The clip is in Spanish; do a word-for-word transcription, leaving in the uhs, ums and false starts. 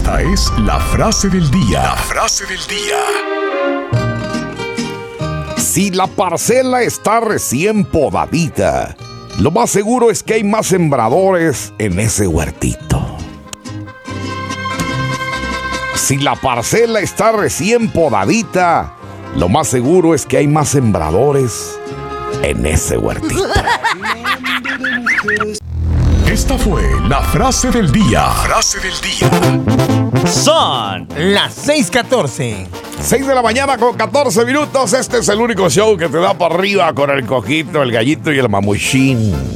Esta es la frase del día. La frase del día. Si la parcela está recién podadita, lo más seguro es que hay más sembradores en ese huertito. Si la parcela está recién podadita, lo más seguro es que hay más sembradores en ese huertito. Esta fue la frase del día. La frase del día. Son las seis catorce. seis de la mañana con catorce minutos. Este es el único show que te da para arriba con el cojito, el gallito y el mamuchín.